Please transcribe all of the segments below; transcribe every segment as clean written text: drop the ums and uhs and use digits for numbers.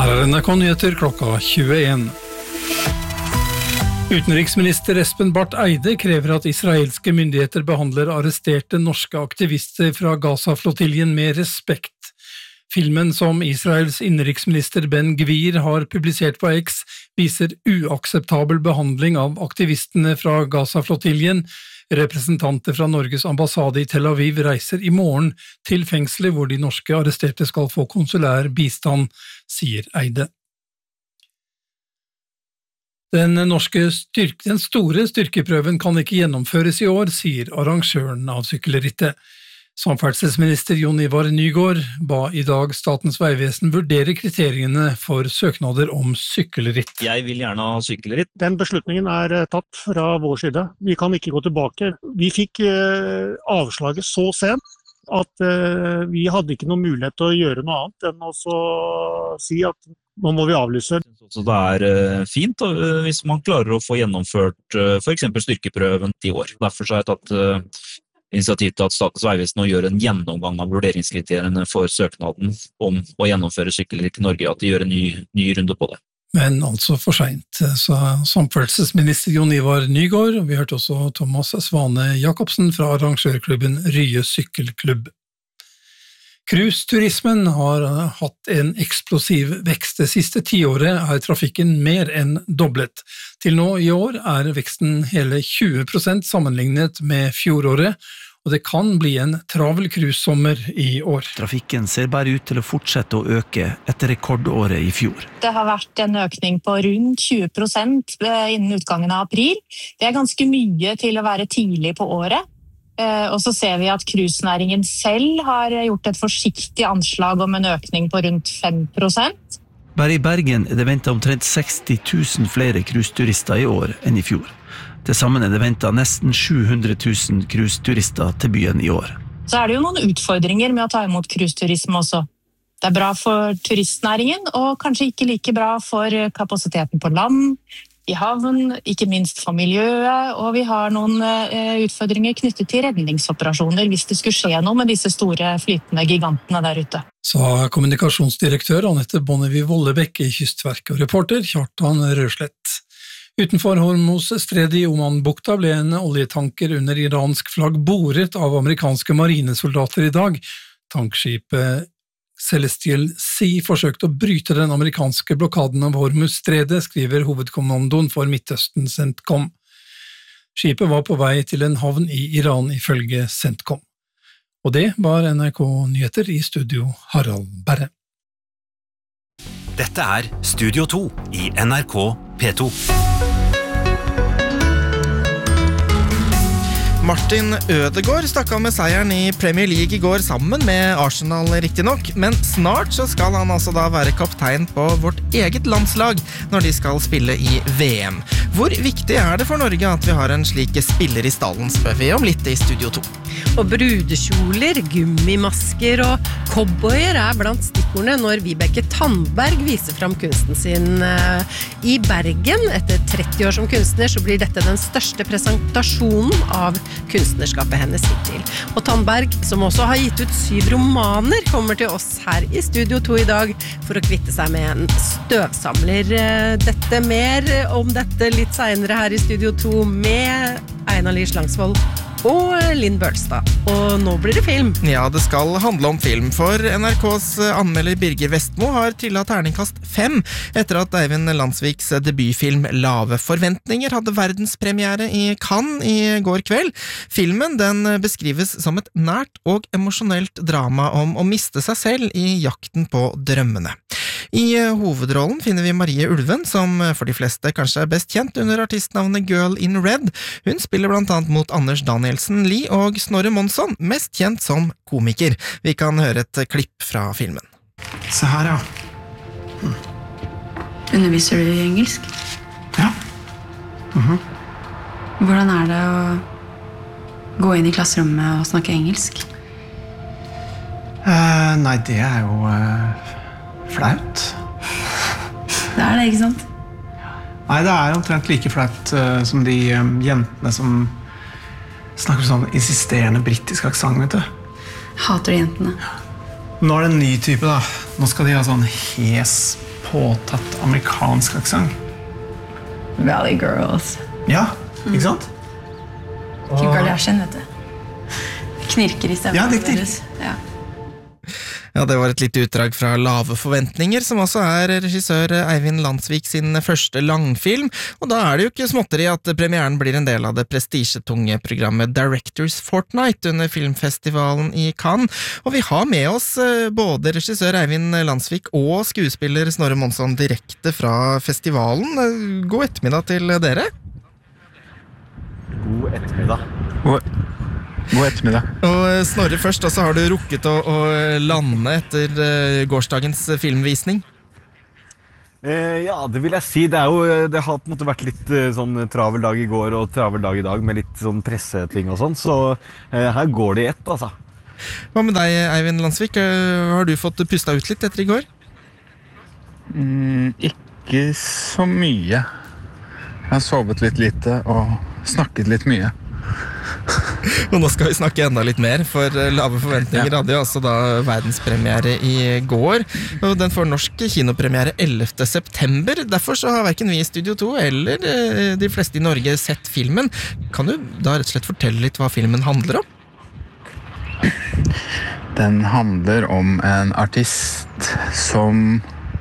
Her NRK Nyheter klokka 21. Utenriksminister Espen Barth Eide krever at israelske myndigheter behandler arresterte norske aktivister fra Gaza-flottiljen med respekt. Filmen som Israels innenriksminister Ben Gvir har publisert på X viser uakseptabel behandling av aktivistene fra Gaza-flottiljen. Representanter fra Norges ambassade i Tel Aviv reiser i morgen til fengselet hvor de norske arresterte skal få konsulær bistand, sier Eide. Den store styrkeprøven kan ikke gjennomføres i år, sier arrangøren av sykkelrittet. Samferdselsminister Jon Ivar Nygård ba i dag Statens vegvesen vurdere kriteriene for søknader om sykkelritt. Jeg vil gjerne ha sykkelritt. Den beslutningen tatt fra vår side. Vi kan ikke gå tilbake. Vi fikk avslaget så sent at vi hadde ikke noen mulighet til å gjøre noe annet enn å si at nå må vi avlyse. Så det fint hvis man klarer å få gjennomført for eksempel styrkeprøven i år. Derfor har jeg tatt initiativ til at Statens vegvesen nå gjør en gjennomgang av vurderingskriteriene for søknaden om å gjennomføre sykkelritt i Norge, at de gjør en ny runde på det. Men altså for sent, sa samferdselsminister Jon Ivar Nygård, og vi hørte også Thomas Svane Jakobsen fra arrangørklubben Rye Sykkelklubb. Cruiseturismen har hatt en eksplosiv vekst. Det siste 10 året trafikken mer enn doblet. Til nå i år veksten hele 20% sammenlignet med fjoråret, og det kan bli en travel cruisesommer i år. Trafikken ser bare ut til å fortsette å øke etter rekordåret i fjor. Det har vært en økning på rundt 20% innen utgangen av april. Det ganske mye til å være tidlig på året. Og så ser vi at cruisenæringen selv har gjort et forsiktig anslag om en økning på rundt 5%. Bare i Bergen det ventet omtrent 60 000 flere cruiseturister i år enn i fjor. Til sammen det ventet nesten 700 000 cruiseturister til byen i år. Så det jo noen utfordringer med å ta imot cruiseturisme også. Det bra for turistnæringen, og kanskje ikke like bra for kapasiteten på land, i havn, ikke minst for miljøet, og vi har noen utfordringer knyttet til redningsoperasjoner hvis det skulle skje noe med disse store flytende gigantene der ute. Sa kommunikasjonsdirektør Annette Bonnevie-Vollebekk i Kystverket og reporter Kjartan Røslett. Utenfor Hormuz-stredet i Oman-bukta ble en oljetanker under iransk flagg boret av amerikanske marinesoldater i dag. Tankskipet Celestial Sea forsøkte å bryte den amerikanske blokaden av Hormuz-stredet, skriver hovedkommandoen for Midtøsten CENTCOM. Skipet var på vei til en havn i Iran ifølge CENTCOM. Og det var NRK Nyheter, i studio Harald Berre. Dette Studio 2 i NRK P2. Martin Ødegaard stakk av med seieren i Premier League i går sammen med Arsenal riktig nok, men snart så skal han altså da være kaptein på vårt eget landslag når de skal spille i VM. Hvor viktig det for Norge at vi har en slik spiller i stallen, spør vi om litt i Studio 2. Og brudekjoler, gummimasker og cowboyer blant stikkordene når Vibeke Tandberg viser fram kunsten sin i Bergen. Etter 30 år som kunstner så blir dette den største presentasjonen av kunstnerskapet hennes hittil. Og Tandberg, som også har gitt ut 7 romaner, kommer til oss her i Studio 2 i dag for å kvitte seg med en støvsamler. Dette mer om dette litt senere her i Studio 2 med Einar Lie Slangsvold og Linn Bølstad. Og nå blir det film. Ja, det skal handle om film, for NRKs anmelder Birger Vestmo har trillet terningkast 5 etter at Eivind Landsviks debutfilm Lave forventninger hadde verdenspremiere i Cannes i går kveld. Filmen den beskrives som et nært og emosjonelt drama om å miste seg selv i jakten på drømmene. I hovedrollen finner vi Marie Ulven, som for de fleste kanskje best kjent under artistnavnet Girl in Red. Hun spiller blant annet mot Anders Danielsen Lie og Snorre Monsson, mest kjent som komiker. Vi kan høre et klipp fra filmen. Se her, ja. Underviser du i engelsk? Ja. Hvordan det å gå inn i klasserommet og snakke engelsk? Nei, det jo flaut. Det det, ikke sant? Nei, det omtrent like flaut som de jentene som snakker sånn insisterende brittisk aksent, vet du. Hater de jentene. Nå det en ny type, da. Nå skal de ha sånn hes påtatt amerikansk aksent. Valley Girls. Ja, ikke sant? Kim Kardashian, vet du. Knirker I stemmen. Ja, riktig. Ja. Ja, det var et lite utdrag fra Lave forventninger, som også regissør Eivind Landsvik sin første langfilm, og da det jo ikke småtteri at premieren blir en del av det prestisjetunge programmet Directors Fortnight under filmfestivalen I Cannes, og vi har med oss både regissør Eivind Landsvik og skuespiller Snorre Monsson direkte fra festivalen. God ettermiddag til dere. God ettermiddag. God ettermiddag. Og Snorre først, og så har du rukket å lande etter gårsdagens filmvisning. Ja, det vil jeg si. Det har på en måte vært litt sånn travel dag I går og travel dag I dag med litt sånn presseting og sånn, så her går det I ett, altså. Hva med deg, Eivind Landsvik? Har du fått pusta ut litt etter I går? Ikke så mye. Jeg har sovet litt lite og snakket litt mye. Og nå skal vi snakke enda litt mer, for Lave forventninger hadde jo altså da verdenspremiere I går, og den får norsk kinopremiere 11. september. Derfor så har hverken vi I Studio 2 eller de fleste I Norge sett filmen. Kan du da rett og slett fortelle litt hva filmen handler om? Den handler om en artist som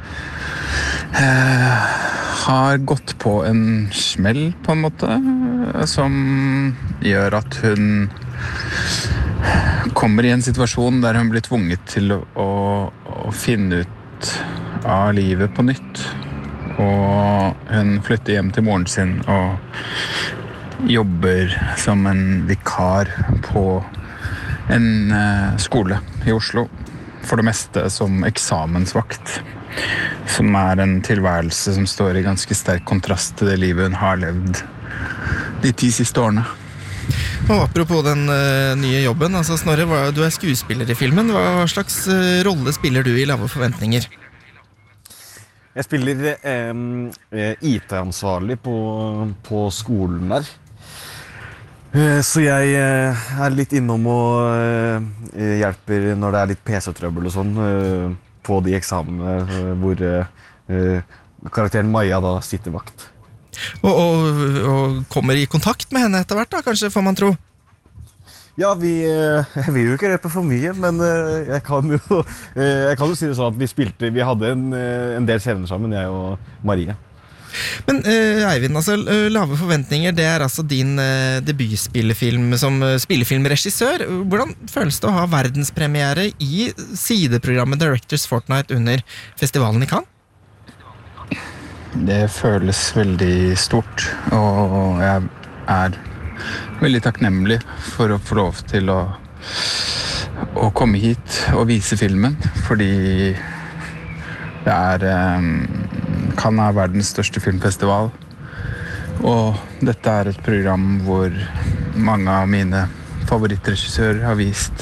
har gått på en smell på en måte, som gjør at hun kommer I en situasjon der hun blir tvunget til å finne ut av livet på nytt. Og hun flytter hjem til moren sin og jobber som en vikar på en skole I Oslo. For det meste som eksamensvakt. Som en tilværelse som står I ganske sterk kontrast til det livet hun har levd de 10 siste årene. Og apropos den nye jobben, altså Snorre, du skuespiller I filmen. Hva slags rolle spiller du I Lave forventninger? Jeg spiller IT-ansvarlig på skolen der. Så jeg litt innom og hjelper når det litt PC-trøbbel og sånn på de eksamene hvor karakteren Maja da sitter vakt. Og kommer I kontakt med henne etter hvert da, kanskje, får man tro? Ja, jeg vil jo ikke røpe for mye, men jeg kan jo si det sånn at vi hadde en del scener sammen, jeg og Marie. Men Eivind, altså, Lave forventninger, det altså din debutspillefilm som spillefilmregissør. Hvordan føles det å ha verdenspremiere I sideprogrammet Directors Fortnight under festivalen I Cannes? Det føles veldig stort, og jeg veldig takknemlig for å få lov til å komme hit og vise filmen, fordi det kan være verdens største filmfestival, og dette et program hvor mange av mine favorittregissører har vist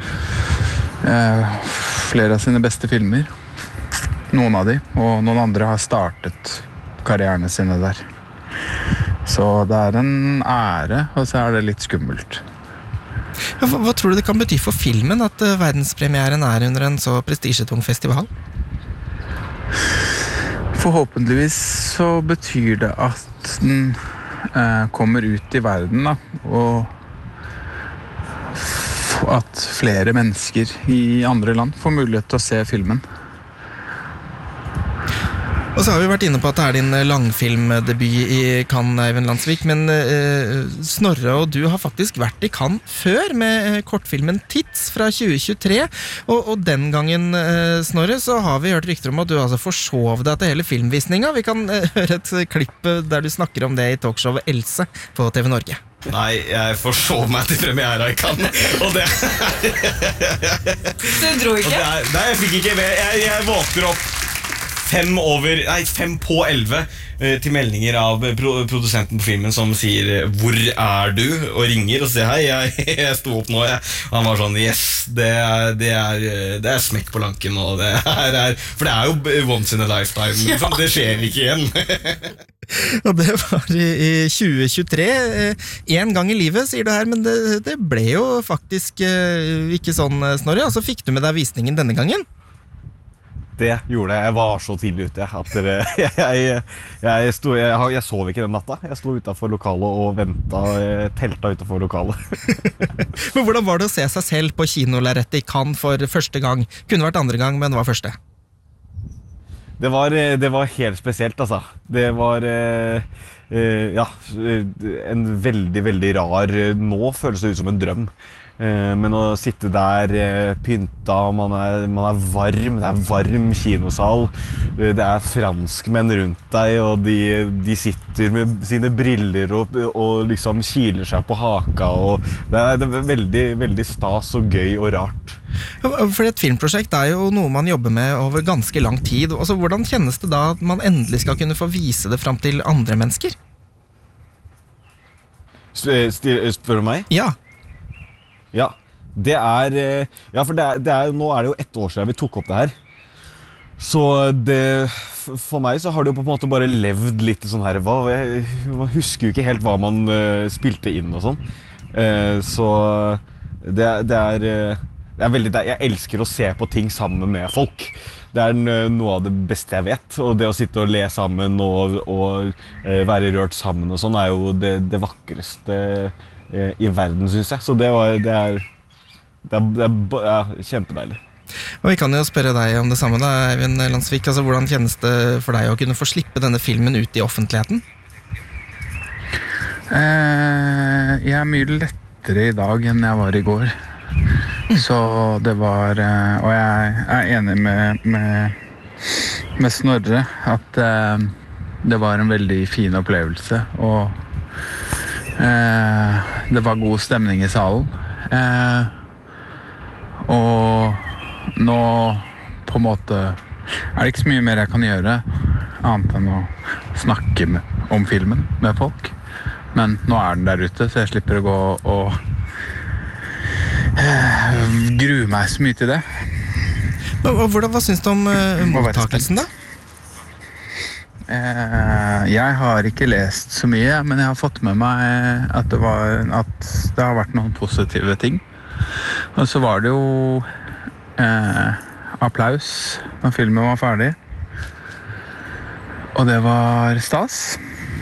flere av sine beste filmer. Noen av de, og noen andre har startet karrierne sine der. Så det en ære, og så det litt skummelt. Ja, hva tror du det kan bety for filmen at verdenspremieren under en så prestisjetung festival? Forhåpentligvis så betyr det at den kommer ut I verden, da, og at flere mennesker I andre land får mulighet til å se filmen. Og så har vi vært inne på at det din langfilmdebut I Cannes, Eivind Landsvik, men Snorre og du har faktisk vært I Cannes før med kortfilmen Tits fra 2023, og den gangen, Snorre, så har vi hørt rykter om at du altså forsov deg til hele filmvisningen. Vi kan høre et klipp der du snakker om det I talkshowet Else på TV Norge. Nei, jeg forsov meg til premiere I Cannes, og det Du dro ikke? Nei, jeg fikk ikke jeg våkner opp 5 på 11 til meldinger av produsenten på filmen som sier hvor du? Og ringer og sier hei, jeg sto opp nå og han var sånn, yes, det smekk på lanken og for det jo once in a lifetime, ja. Det skjer ikke igjen. Og det var I 2023 en gang I livet, sier du her, men det ble jo faktisk ikke sånn, Snorre. Og så fikk du med deg visningen denne gangen. Det gjorde jeg. Jeg var så tidlig ute at jeg sov ikke den natta. Jeg sto utenfor lokalet og telta utenfor lokalet. Men hvordan var det å se seg selv på kinolerrettet i Cannes for første gang? Kunne vært andre gang, men det var første. Det var helt spesielt, altså. Det var en veldig, veldig rar. Nå føles det ut som en drøm. Men å sitte der pynta, man er varm, det varm kinosal, det franskmenn rundt deg, og de sitter med sine briller og liksom kiler seg på haka, og det er veldig, veldig stas og gøy og rart. For et filmprosjekt er jo noe man jobber med over ganske lang tid. Altså, hvordan kjennes det da at man endelig skal kunne få vise det frem til andre mennesker? Spør du meg? Ja. Ja, for nå er det jo 1 år siden vi tok opp det her. Så for meg så har det jo på en måte bare levd litt sånn her. Man husker jo ikke helt hva man spilte inn og sånn. Så jeg elsker å se på ting sammen med folk. Det er noe av det beste jeg vet. Og det å sitte og le sammen og være rørt sammen og sånn er jo det vakreste i verden, synes jeg. Så det er kjempedeilig. Og vi kan jo spørre deg om det samme da, Eivind Landsvik. Altså, hvordan kjennes det for deg å kunne få slippe denne filmen ut i offentligheten? Jeg er mye lettere i dag enn jeg var i går. Så det var, og jeg er enig med Snorre at det var en veldig fin opplevelse, og det var god stemning i salen. Og nå på en måte er det ikke så mye mer jeg kan gjøre annet enn å snakke om filmen med folk. Men nå er den der ute, så jeg slipper å gå og grue meg så mye til det. Hva synes du om mottakelsen da? Jeg har ikke lest så mye, men jeg har fått med meg at det har vært noen positive ting. Og så var det jo applaus når filmen var ferdig. Og det var stas.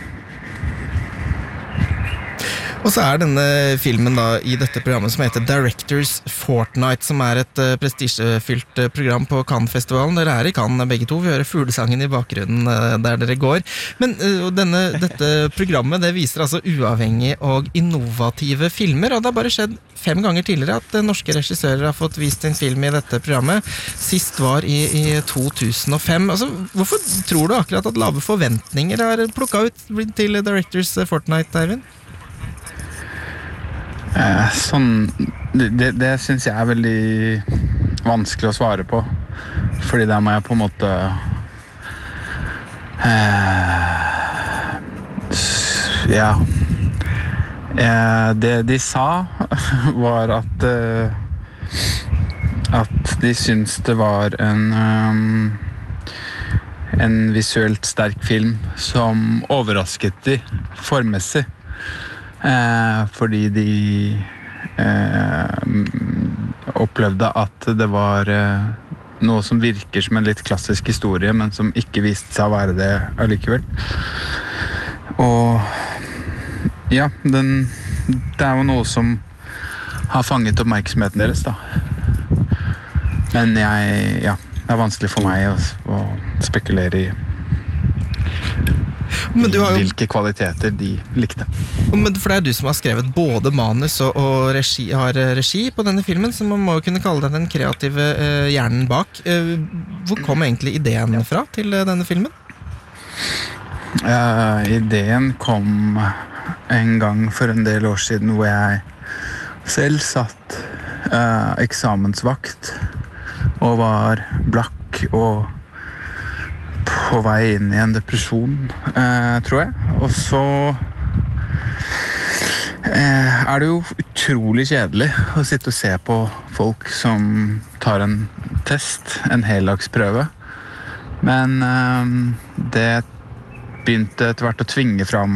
Og så er denne filmen da i dette programmet som heter Directors Fortnight, som er et prestisjefylt program på Cannes-festivalen. Dere er i Cannes begge to, vi hører fuglesangen i bakgrunnen der dere går. Men dette programmet det viser altså uavhengige og innovative filmer, og det har bare skjedd 5 ganger tidligere at norske regissører har fått vist en film i dette programmet. Sist var i 2005. Altså, hvorfor tror du akkurat at lave forventninger har plukket ut til Directors Fortnight, Eivind? Det synes jeg er veldig vanskelig å svare på, fordi der må jeg på en måte det de sa var at de syntes det var en visuelt sterk film som overrasket de formmessig. Fordi de opplevde at det var noe som virker som en litt klassisk historie, men som ikke viste seg å være det allikevel. Og ja, det er jo noe som har fanget oppmerksomheten deres da. Men det er vanskelig for meg å spekulere i hvilke kvaliteter de likte. Men for det er du som har skrevet både manus og har regi på denne filmen, så man må jo kunne kalle deg den kreative hjernen bak. Hvor kom egentlig ideen fra til denne filmen? Ideen kom en gang for en del år siden hvor jeg selv satt eksamensvakt og var blakk og på vei inn i en depresjon, tror jeg. Og så er det jo utrolig kjedelig å sitte og se på folk som tar en test, en heldagsprøve. Men det begynte etter hvert å tvinge fram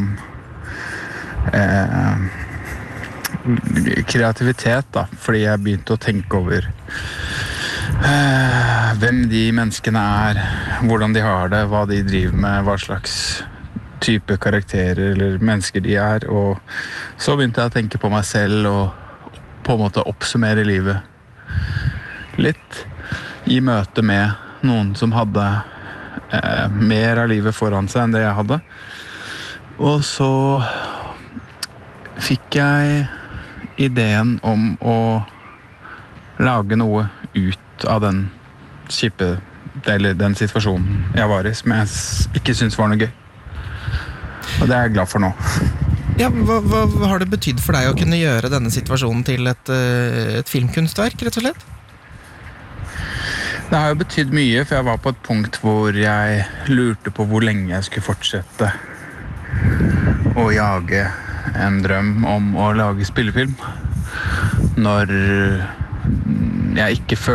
kreativitet da, fordi jeg begynte å tenke over hvem de menneskene hvordan de har det, hva de driver med, hva slags type karakterer eller mennesker de og så begynte jeg å tenke på meg selv og på en måte oppsummere livet litt i møte med noen som hadde mer av livet foran seg enn det jeg hadde. Og så fikk jeg ideen om å lage noe ut av den den situasjonen jeg var i, som jeg ikke synes var noe gøy. Og det jeg glad for nå. Ja, hva har det betydd for deg å kunne gjøre denne situasjonen til et filmkunstverk, rett og slett? Det har jo betydd mye, for jeg var på et punkt hvor jeg lurte på hvor lenge jeg skulle fortsette å jage en drøm om å lage spillefilm. Når jeg ikke følte